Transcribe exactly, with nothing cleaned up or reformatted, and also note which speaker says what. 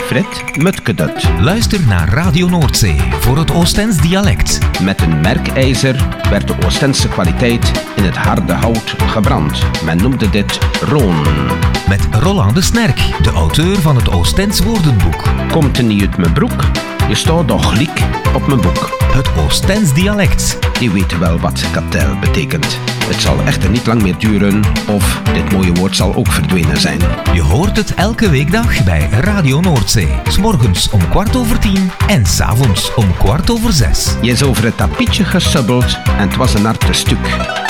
Speaker 1: Frit Mutkedut.
Speaker 2: Luister naar Radio Noordzee voor het Oostens dialect.
Speaker 1: Met een merkijzer werd de Oostense kwaliteit in het harde hout gebrand. Men noemde dit roon.
Speaker 2: Met Roland de Snerk, de auteur van het Oostens woordenboek.
Speaker 1: Komt er niet uit mijn broek? Je staat toch liek op mijn boek.
Speaker 2: Het Oostens dialect.
Speaker 1: Die weten wel wat katel betekent. Het zal echter niet lang meer duren of dit mooie woord zal ook verdwenen zijn.
Speaker 2: Je hoort het elke weekdag bij Radio Noordzee. 's Morgens om kwart over tien en 's avonds om kwart over zes.
Speaker 1: Je is over het tapietje gesubbeld en het was een harte stuk.